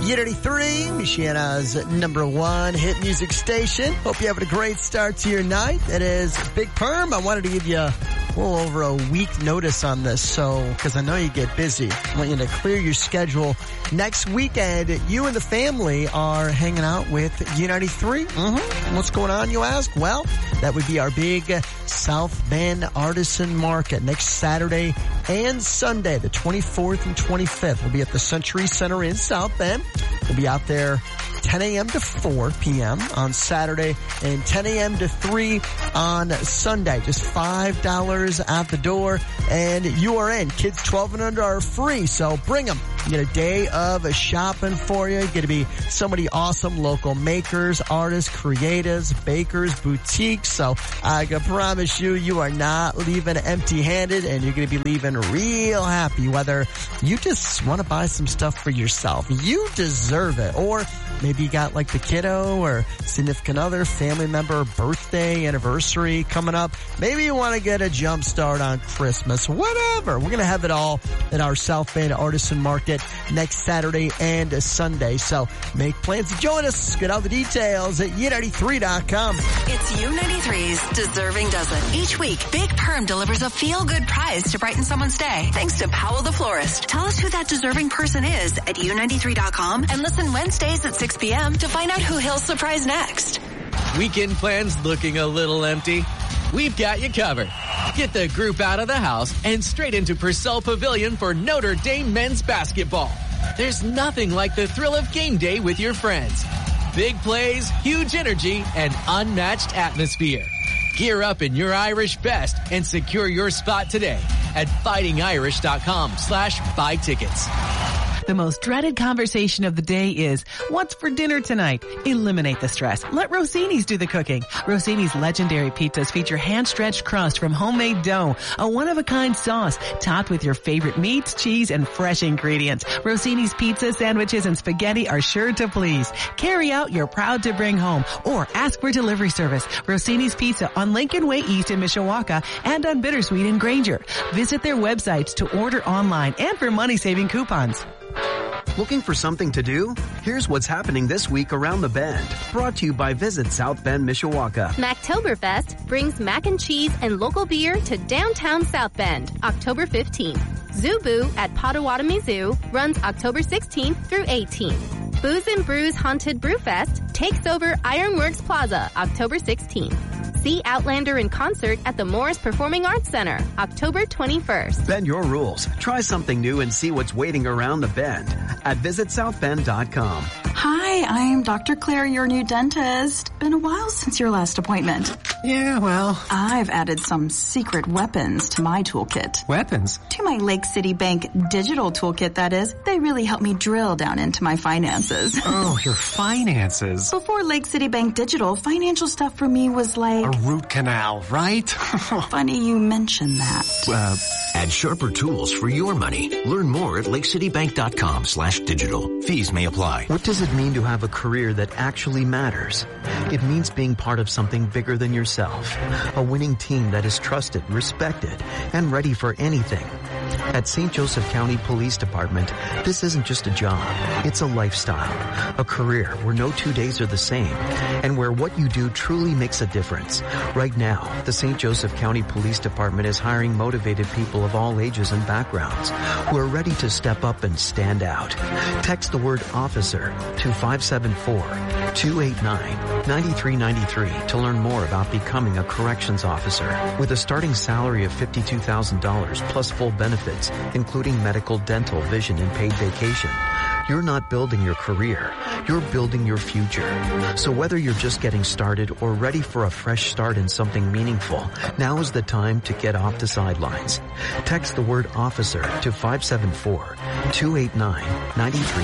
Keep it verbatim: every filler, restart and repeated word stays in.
U ninety-three, Michiana's number one hit music station. Hope you're having a great start to your night. It is Big Perm. I wanted to give you a little over a week notice on this, so, because I know you get busy. I want you to clear your schedule. Next weekend, you and the family are hanging out with U ninety-three. Mm-hmm. What's going on, you ask? Well, that would be our big South Bend Artisan Market next Saturday and Sunday, the twenty-fourth and twenty-fifth. We'll be at the Century Center in South Bend. We'll be out there ten a.m. to four p.m. on Saturday and ten a.m. to three on Sunday. Just five dollars at the door and you are in. Kids twelve and under are free, so bring them. You get a day of shopping for you. Going to be so many awesome local makers, artists, creatives, bakers, boutiques. So I can promise you, you are not leaving empty-handed and you're going to be leaving real happy, whether you just want to buy some stuff for yourself. You deserve it. Or maybe you got like the kiddo or significant other, family member, birthday, anniversary coming up. Maybe you want to get a jump start on Christmas, whatever. We're going to have it all at our South Bend Artisan Market next Saturday and Sunday. So make plans to join us. Get all the details at U ninety-three dot com. It's U ninety-three's Deserving Dozen. Each week, Big Perm delivers a feel-good prize to brighten someone's day. Thanks to Powell the Florist. Tell us who that deserving person is at U ninety-three dot com and listen Wednesdays at six p.m. to find out who he'll surprise next. Weekend plans looking a little empty? We've got you covered. Get the group out of the house and straight into Purcell Pavilion for Notre Dame men's basketball. There's nothing like the thrill of game day with your friends. Big plays, huge energy, and unmatched atmosphere. Gear up in your Irish best and secure your spot today at fighting irish dot com slash buy tickets. The most dreaded conversation of the day is, what's for dinner tonight? Eliminate the stress. Let Rossini's do the cooking. Rossini's legendary pizzas feature hand-stretched crust from homemade dough, a one-of-a-kind sauce, topped with your favorite meats, cheese, and fresh ingredients. Rossini's pizza, sandwiches, and spaghetti are sure to please. Carry out you're proud to bring home, or ask for delivery service. Rossini's Pizza on Lincoln Way East in Mishawaka and on Bittersweet in Granger. Visit their websites to order online and for money-saving coupons. Looking for something to do? Here's what's happening this week around the Bend. Brought to you by Visit South Bend, Mishawaka. Mactoberfest brings mac and cheese and local beer to downtown South Bend, October fifteenth. Zubu at Potawatomi Zoo runs October sixteenth through eighteenth. Booze and Brews Haunted Brewfest takes over Ironworks Plaza, October sixteenth. See Outlander in concert at the Morris Performing Arts Center, October twenty-first. Bend your rules. Try something new and see what's waiting around the Bend at visit south bend dot com. Hi, I'm Doctor Claire, your new dentist. Been a while since your last appointment. Yeah, well... I've added some secret weapons to my toolkit. Weapons? To my Lake City Bank digital toolkit, that is. They really help me drill down into my finances. Oh, your finances. Before Lake City Bank Digital, financial stuff for me was like... A root canal, right? Funny you mention that. Uh, add sharper tools for your money. Learn more at lake city bank dot com slash digital. Fees may apply. What does it mean to have a career that actually matters? It means being part of something bigger than yourself. A winning team that is trusted, respected, and ready for anything. At Saint Joseph County Police Department, this isn't just a job. It's a lifestyle, a career where no two days are the same, and where what you do truly makes a difference. Right now, the Saint Joseph County Police Department is hiring motivated people of all ages and backgrounds who are ready to step up and stand out. Text the word officer to five seven four, two eight nine, nine three nine three to learn more about becoming a corrections officer. With a starting salary of fifty-two thousand dollars plus full benefits, including medical, dental, vision, and paid vacation, you're not building your career, you're building your future. So whether you're just getting started or ready for a fresh start in something meaningful, now is the time to get off the sidelines. Text the word officer to five seven four, two eight nine, nine three